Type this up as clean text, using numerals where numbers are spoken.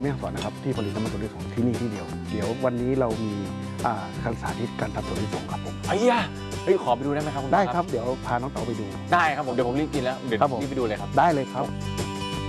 แม่ฮ่องสอนนะครับที่ผลิตน้ำมันถั่วลิสงที่นี่ที่เดียวเดี๋ยววันนี้เรามีการสาธิตการทำถั่วลิสงครับผมเฮ้ยขอไปดูได้ไหมครับคุณได้ครับเดี๋ยวพาน้องเต๋าไปดูได้ครับผมเดี๋ยวผมรีบกินแล้วเดี๋ยวรีบไปดูเลยครับได้เลยครับ